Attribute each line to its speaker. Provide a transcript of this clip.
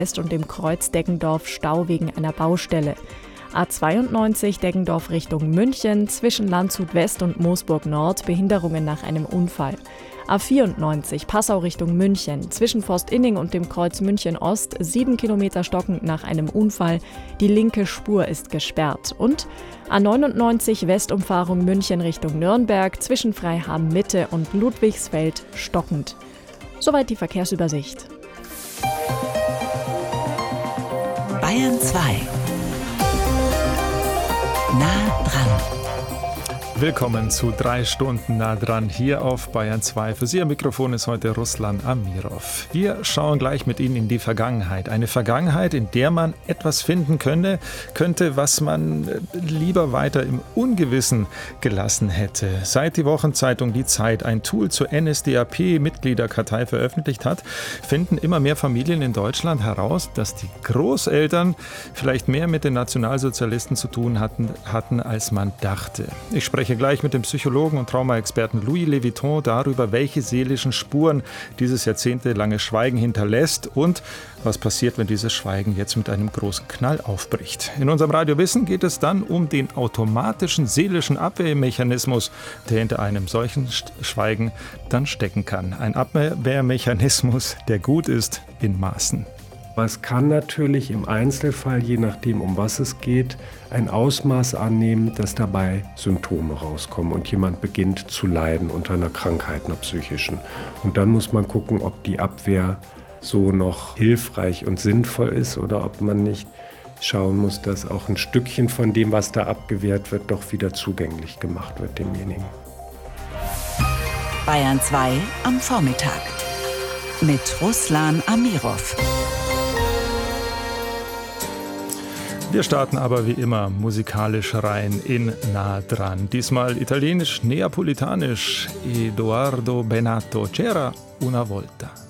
Speaker 1: West und dem Kreuz Deggendorf Stau wegen einer Baustelle. A92 Deggendorf Richtung München, zwischen Landshut West und Moosburg Nord Behinderungen nach einem Unfall. A94 Passau Richtung München, zwischen Forstinning und dem Kreuz München Ost 7 Kilometer stockend nach einem Unfall. Die linke Spur ist gesperrt. Und A99 Westumfahrung München Richtung Nürnberg, zwischen Freiham Mitte und Ludwigsfeld stockend. Soweit die Verkehrsübersicht.
Speaker 2: Bayern 2. Nah dran.
Speaker 3: Willkommen zu 3 Stunden nah dran hier auf Bayern 2. Für Sie am Mikrofon ist heute Ruslan Amirov. Wir schauen gleich mit Ihnen in die Vergangenheit. Eine Vergangenheit, in der man etwas finden könnte, was man lieber weiter im Ungewissen gelassen hätte. Seit die Wochenzeitung Die Zeit ein Tool zur NSDAP-Mitgliederkartei veröffentlicht hat, finden immer mehr Familien in Deutschland heraus, dass die Großeltern vielleicht mehr mit den Nationalsozialisten zu tun hatten, als man dachte. Ich spreche gleich mit dem Psychologen und Traumaexperten Louis Leviton darüber, welche seelischen Spuren dieses jahrzehntelange Schweigen hinterlässt und was passiert, wenn dieses Schweigen jetzt mit einem großen Knall aufbricht. In unserem Radio Wissen geht es dann um den automatischen seelischen Abwehrmechanismus, der hinter einem solchen Schweigen dann stecken kann. Ein Abwehrmechanismus, der gut ist in Maßen.
Speaker 4: Es kann natürlich im Einzelfall, je nachdem, um was es geht, ein Ausmaß annehmen, dass dabei Symptome rauskommen und jemand beginnt zu leiden unter einer Krankheit, einer psychischen. Und dann muss man gucken, ob die Abwehr so noch hilfreich und sinnvoll ist oder ob man nicht schauen muss, dass auch ein Stückchen von dem, was da abgewehrt wird, doch wieder zugänglich gemacht wird demjenigen.
Speaker 2: Bayern 2 am Vormittag mit Ruslan Amirov.
Speaker 3: Wir starten aber wie immer musikalisch rein in Nah dran. Diesmal italienisch-neapolitanisch. Edoardo Bennato, C'era una volta.